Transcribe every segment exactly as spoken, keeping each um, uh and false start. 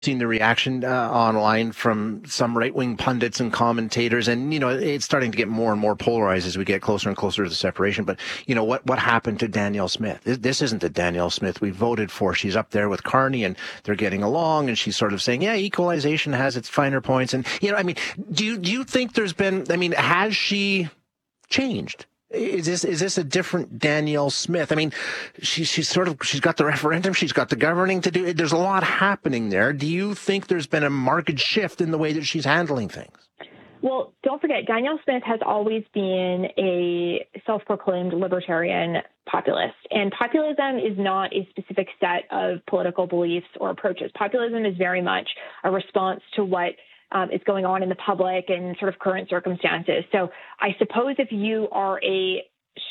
seen the reaction uh, online from some right-wing pundits and commentators, and you know it's starting to get more and more polarized as we get closer and closer to the separation. But you know what what happened to Danielle Smith? This, this isn't the Danielle Smith we voted for. She's up there with Carney, and they're getting along, and she's sort of saying, "Yeah, equalization has its finer points." And you know, I mean, do you do you think there's been? I mean, has she changed? Is this is this a different Danielle Smith? I mean, she's she's sort of she's got the referendum, she's got the governing to do. There's a lot happening there. Do you think there's been a marked shift in the way that she's handling things? Well, don't forget, Danielle Smith has always been a self-proclaimed libertarian populist, and populism is not a specific set of political beliefs or approaches. Populism is very much a response to what Um, is going on in the public and sort of current circumstances. So I suppose if you are a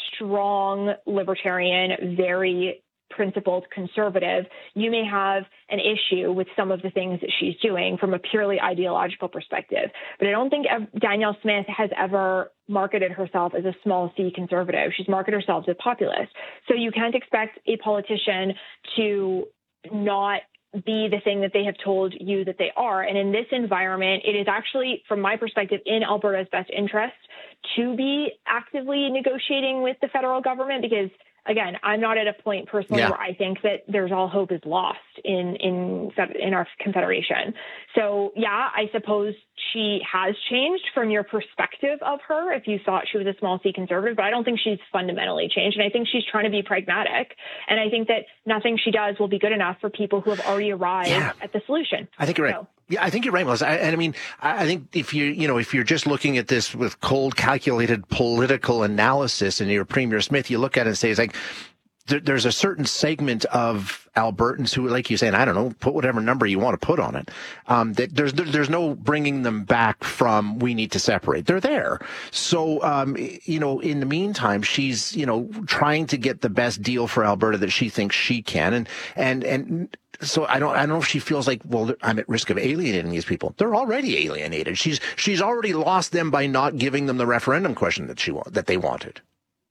strong libertarian, very principled conservative, you may have an issue with some of the things that she's doing from a purely ideological perspective. But I don't think Danielle Smith has ever marketed herself as a small c conservative. She's marketed herself as a populist. So you can't expect a politician to not be the thing that they have told you that they are. And in this environment, it is actually, from my perspective, in Alberta's best interest to be actively negotiating with the federal government because, again, I'm not at a point personally yeah. where I think that there's all hope is lost in, in, in our confederation. So, yeah, I suppose she has changed from your perspective of her if you thought she was a small c conservative, but I don't think she's fundamentally changed. And I think she's trying to be pragmatic. And I think that nothing she does will be good enough for people who have already arrived yeah. at the solution. I think you're right. So, yeah, I think you're right, Melissa. I, and I mean, I think if you, you know, if you're just looking at this with cold, calculated political analysis and you're Premier Smith, you look at it and say, it's like, there, there's a certain segment of Albertans who, like you say, and I don't know, put whatever number you want to put on it, um, that there's, there's no bringing them back from we need to separate. They're there. So, um, you know, in the meantime, she's, you know, trying to get the best deal for Alberta that she thinks she can. And, and, and, So I don't, I don't know if she feels like, well, I'm at risk of alienating these people. They're already alienated. She's, she's already lost them by not giving them the referendum question that she want, that they wanted.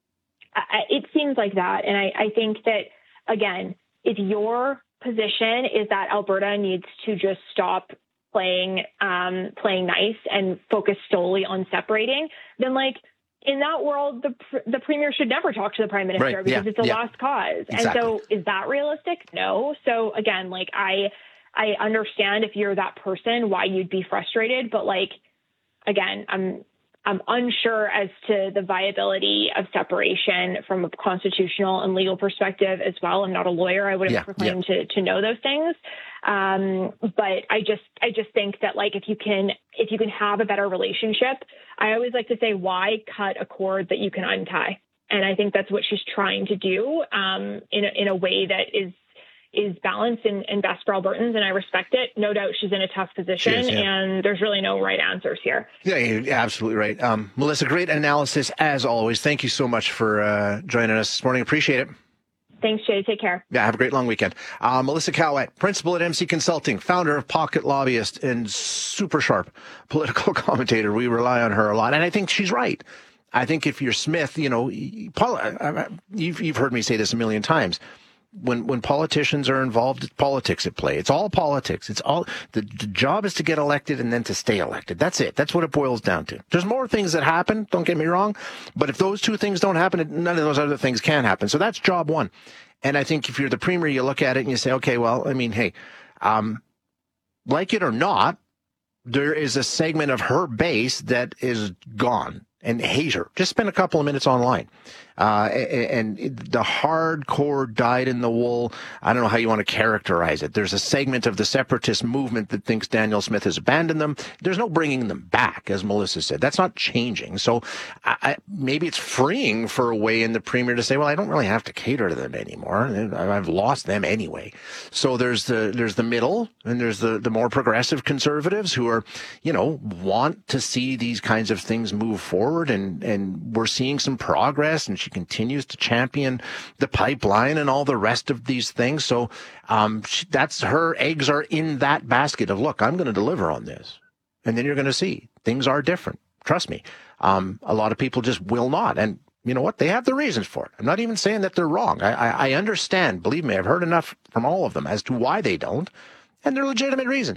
It seems like that. And I, I think that, again, if your position is that Alberta needs to just stop playing, um, playing nice and focus solely on separating, then like, in that world, the the premier should never talk to the prime minister right. because yeah. it's a yeah. lost cause. Exactly. And so is that realistic? No. So again, like I, I understand if you're that person, why you'd be frustrated. But like, again, I'm, I'm unsure as to the viability of separation from a constitutional and legal perspective as well. I'm not a lawyer. I wouldn't yeah. proclaim yeah. to, to know those things. Um, but I just, I just think that like, if you can, if you can have a better relationship, I always like to say, why cut a cord that you can untie? And I think that's what she's trying to do, um, in a, in a way that is, is balanced and, and best for Albertans. And I respect it. No doubt she's in a tough position is, yeah. and there's really no right answers here. Yeah, you're absolutely right. Um, Melissa, great analysis as always. Thank you so much for uh, joining us this morning. Appreciate it. Thanks, Jay. Take care. Yeah, have a great long weekend. Uh, Melissa Cowett, principal at M C Consulting, founder of Pocket Lobbyist, and super sharp political commentator. We rely on her a lot, and I think she's right. I think if you're Smith, you know, Paul, you've, you've heard me say this a million times. When when politicians are involved, it's politics at play. It's all politics. It's all the, the job is to get elected and then to stay elected. That's it. That's what it boils down to. There's more things that happen. Don't get me wrong, but if those two things don't happen, none of those other things can happen. So that's job one. And I think if you're the premier, you look at it and you say, okay, well, I mean, hey, um, like it or not, there is a segment of her base that is gone and hate her. Just spend a couple of minutes online. Uh, and, and the hardcore dyed-in-the-wool, I don't know how you want to characterize it. There's a segment of the separatist movement that thinks Danielle Smith has abandoned them. There's no bringing them back, as Melissa said. That's not changing. So I, I, maybe it's freeing for a way in the premier to say, well, I don't really have to cater to them anymore. I've lost them anyway. So there's the there's the middle, and there's the, the more progressive conservatives who are, you know, want to see these kinds of things move forward, and, and we're seeing some progress, and she continues to champion the pipeline and all the rest of these things. So um, she, that's her eggs are in that basket of, look, I'm going to deliver on this. And then you're going to see things are different. Trust me. Um, a lot of people just will not. And you know what? They have the reasons for it. I'm not even saying that they're wrong. I, I, I understand. Believe me, I've heard enough from all of them as to why they don't. and they're legitimate reasons.